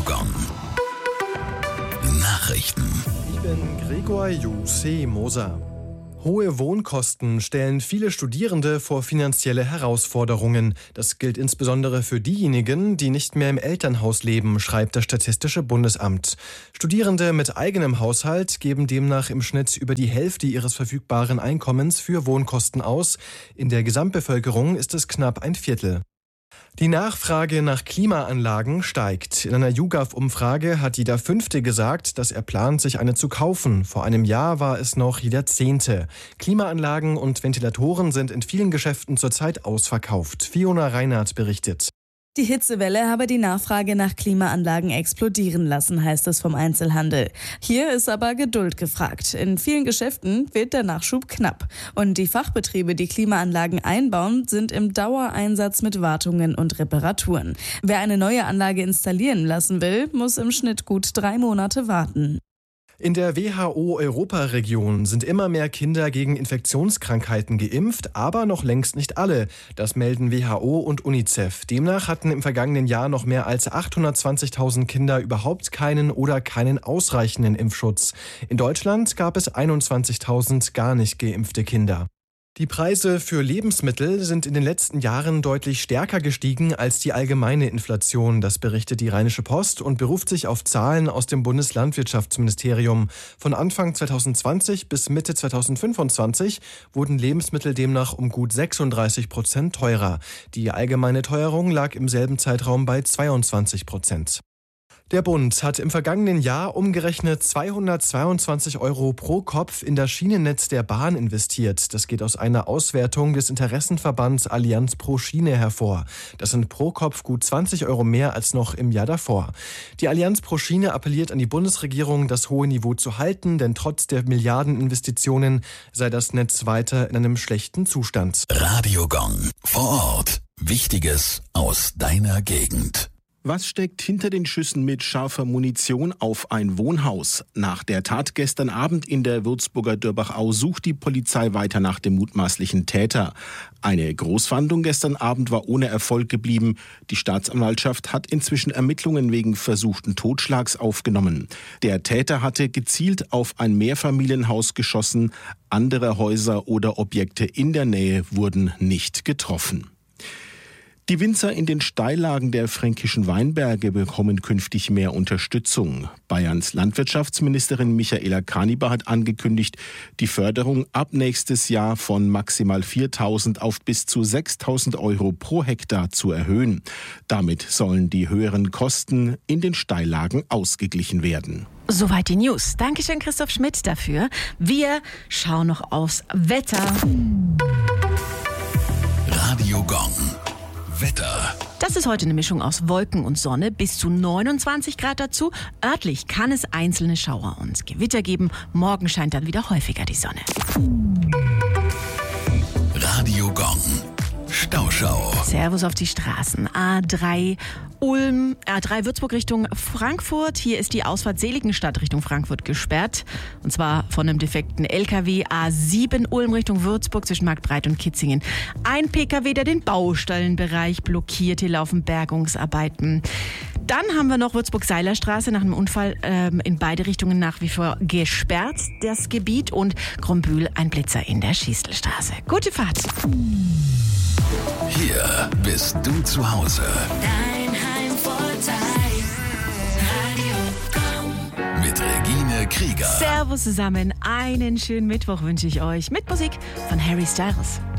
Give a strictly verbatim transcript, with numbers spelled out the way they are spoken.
Gong. Nachrichten. Ich bin Gregor Jussi Moser. Hohe Wohnkosten stellen viele Studierende vor finanzielle Herausforderungen. Das gilt insbesondere für diejenigen, die nicht mehr im Elternhaus leben, schreibt das Statistische Bundesamt. Studierende mit eigenem Haushalt geben demnach im Schnitt über die Hälfte ihres verfügbaren Einkommens für Wohnkosten aus. In der Gesamtbevölkerung ist es knapp ein Viertel. Die Nachfrage nach Klimaanlagen steigt. In einer YouGov-Umfrage hat jeder Fünfte gesagt, dass er plant, sich eine zu kaufen. Vor einem Jahr war es noch jeder Zehnte. Klimaanlagen und Ventilatoren sind in vielen Geschäften zurzeit ausverkauft. Fiona Reinhardt berichtet. Die Hitzewelle habe die Nachfrage nach Klimaanlagen explodieren lassen, heißt es vom Einzelhandel. Hier ist aber Geduld gefragt. In vielen Geschäften wird der Nachschub knapp. Und die Fachbetriebe, die Klimaanlagen einbauen, sind im Dauereinsatz mit Wartungen und Reparaturen. Wer eine neue Anlage installieren lassen will, muss im Schnitt gut drei Monate warten. In der W H O-Europaregion sind immer mehr Kinder gegen Infektionskrankheiten geimpft, aber noch längst nicht alle. Das melden W H O und UNICEF. Demnach hatten im vergangenen Jahr noch mehr als achthundertzwanzigtausend Kinder überhaupt keinen oder keinen ausreichenden Impfschutz. In Deutschland gab es einundzwanzigtausend gar nicht geimpfte Kinder. Die Preise für Lebensmittel sind in den letzten Jahren deutlich stärker gestiegen als die allgemeine Inflation. Das berichtet die Rheinische Post und beruft sich auf Zahlen aus dem Bundeslandwirtschaftsministerium. Von Anfang zweitausendzwanzig bis Mitte zweitausendfünfundzwanzig wurden Lebensmittel demnach um gut sechsunddreißig Prozent teurer. Die allgemeine Teuerung lag im selben Zeitraum bei zweiundzwanzig Prozent. Der Bund hat im vergangenen Jahr umgerechnet zweihundertzweiundzwanzig Euro pro Kopf in das Schienennetz der Bahn investiert. Das geht aus einer Auswertung des Interessenverbands Allianz pro Schiene hervor. Das sind pro Kopf gut zwanzig Euro mehr als noch im Jahr davor. Die Allianz pro Schiene appelliert an die Bundesregierung, das hohe Niveau zu halten, denn trotz der Milliardeninvestitionen sei das Netz weiter in einem schlechten Zustand. Radio Gong. Vor Ort. Wichtiges aus deiner Gegend. Was steckt hinter den Schüssen mit scharfer Munition auf ein Wohnhaus? Nach der Tat gestern Abend in der Würzburger Dörbachau sucht die Polizei weiter nach dem mutmaßlichen Täter. Eine Großfahndung gestern Abend war ohne Erfolg geblieben. Die Staatsanwaltschaft hat inzwischen Ermittlungen wegen versuchten Totschlags aufgenommen. Der Täter hatte gezielt auf ein Mehrfamilienhaus geschossen. Andere Häuser oder Objekte in der Nähe wurden nicht getroffen. Die Winzer in den Steillagen der fränkischen Weinberge bekommen künftig mehr Unterstützung. Bayerns Landwirtschaftsministerin Michaela Kaniber hat angekündigt, die Förderung ab nächstes Jahr von maximal viertausend auf bis zu sechstausend Euro pro Hektar zu erhöhen. Damit sollen die höheren Kosten in den Steillagen ausgeglichen werden. Soweit die News. Dankeschön, Christoph Schmidt, dafür. Wir schauen noch aufs Wetter. Radio Gong. Wetter. Das ist heute eine Mischung aus Wolken und Sonne, bis zu neunundzwanzig Grad dazu. Örtlich kann es einzelne Schauer und Gewitter geben. Morgen scheint dann wieder häufiger die Sonne. Radio Gong. Stauschau. Servus auf die Straßen. A drei Ulm, A drei Würzburg Richtung Frankfurt. Hier ist die Ausfahrt Seligenstadt Richtung Frankfurt gesperrt. Und zwar von einem defekten L K W. A sieben Ulm Richtung Würzburg zwischen Marktbreit und Kitzingen. Ein P K W, der den Baustellenbereich blockiert. Hier laufen Bergungsarbeiten. Dann haben wir noch Würzburg-Seilerstraße nach einem Unfall ähm, in beide Richtungen nach wie vor gesperrt, das Gebiet. Und Grombühl, ein Blitzer in der Schiestelstraße. Gute Fahrt. Hier bist du zu Hause. Dein Heimvorteil. Radio Gong. Mit Regine Krieger. Servus zusammen. Einen schönen Mittwoch wünsche ich euch mit Musik von Harry Styles.